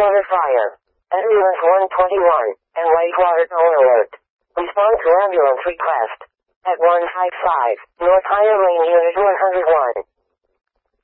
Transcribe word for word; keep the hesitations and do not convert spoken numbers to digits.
Whitewater fire. Ambulance one twenty-one, and Whitewater no alert. Respond to ambulance request. At one five five, North Higher Lane Unit one oh one.